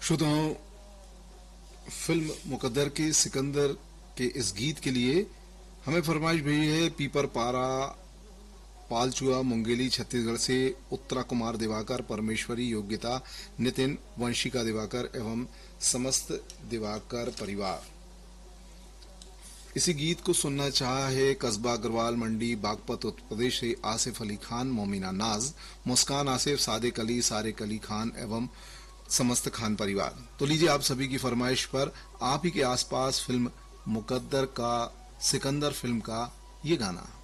श्रोताओं, फिल्म मुकद्दर के सिकंदर के इस गीत के लिए हमें फरमाइश भेजी है पीपर पारा पालचुआ मुंगेली छत्तीसगढ़ से उत्तरा कुमार दिवाकर परमेश्वरी योग्यता नितिन वंशिका दिवाकर एवं समस्त दिवाकर परिवार। इसी गीत को सुनना चाहा है कस्बा अग्रवाल मंडी बागपत उत्तर प्रदेश से आसिफ अली खान, मोमिना नाज, मुस्कान आसिफ, सादिक अली, सारिक अली खान एवं समस्त खान परिवार। तो लीजिए आप सभी की फरमाइश पर आप ही के आसपास फिल्म मुकद्दर का सिकंदर फिल्म का ये गाना।